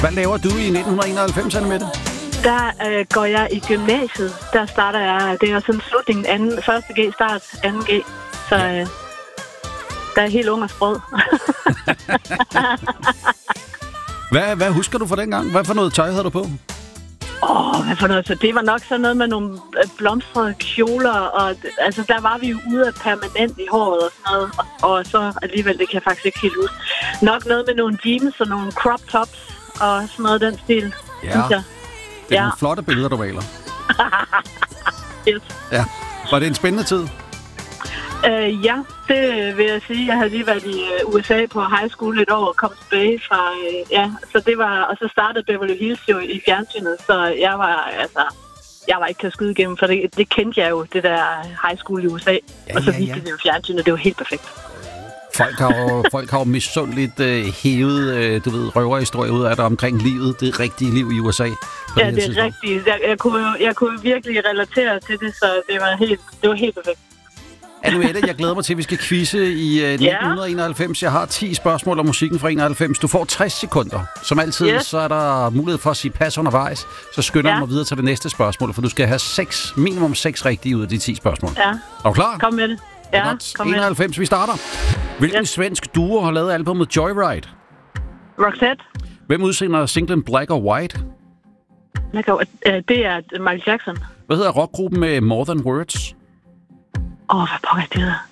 Hvad laver du i 1991, Annemette? Der går jeg i gymnasiet. Der starter jeg, det er sådan slutningen, første G, start 2G. Så der er helt ung og sprød. Hvad husker du fra dengang? Hvad for noget tøj havde du på? Hvad for noget? Så det var nok sådan noget med nogle blomstrede kjoler, og altså der var vi jo ude af permanent i håret og sådan noget. Og så alligevel, det kan jeg faktisk ikke helt huske. Nok noget med nogle jeans og nogle crop tops og sådan noget den stil. Ja. Det er nogle flotte billeder, du maler. Yes. Ja. Var det en spændende tid? Ja, det vil jeg sige. Jeg havde lige været i USA på high school et år og kom tilbage fra... så det var... Og så startede Beverly Hills jo i fjernsynet, så jeg var ikke til at skyde igennem, for det kendte jeg jo, det der high school i USA. Ja, og så viste det jo fjernsynet, det var helt perfekt. Folk har jo misundeligt hævet, røverhistorier ud af dig omkring livet, det rigtige liv i USA. Ja, det er rigtigt. Jeg kunne virkelig relatere til det, så det var helt perfekt. Annemette, jeg glæder mig til, at vi skal quizze i 1991. Jeg har 10 spørgsmål om musikken fra 91. Du får 60 sekunder. Som altid, så er der mulighed for at sige pas undervejs. Så skynder jeg mig videre til det næste spørgsmål, for du skal have minimum 6 rigtige ud af de 10 spørgsmål. Ja. Er du klar? Kom med det. Ja, kom med 91, vi starter. Hvilken svensk duo har lavet albumet Joyride? Roxette. Hvem udsender singlen Black or White? Det er Michael Jackson. Hvad hedder rockgruppen med More Than Words? Hvad pokker det hedder?